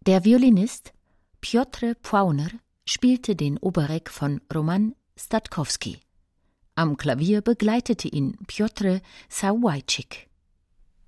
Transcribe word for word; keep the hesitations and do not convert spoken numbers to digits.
Der Violinist Piotr Płauner spielte den Oberek von Roman Statkowski. Am Klavier begleitete ihn Piotr Sawajczyk.